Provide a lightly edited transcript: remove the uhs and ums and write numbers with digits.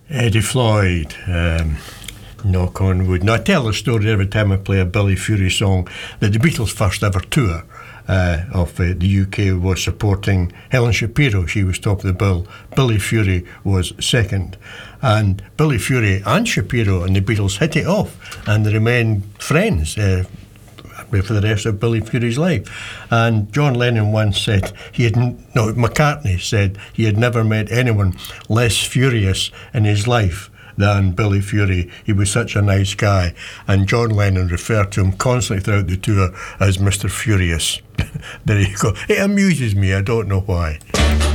Eddie Floyd, knock on wood. Now, I tell the story every time I play a Billy Fury song that the Beatles' first ever tour of the UK was supporting Helen Shapiro. She was top of the bill. Billy Fury was second. And Billy Fury and Shapiro and the Beatles hit it off, and they remained friends for the rest of Billy Fury's life. And John Lennon once said McCartney said he had never met anyone less furious in his life than Billy Fury. He was such a nice guy. And John Lennon referred to him constantly throughout the tour as Mr. Furious. There you go. It amuses me, I don't know why.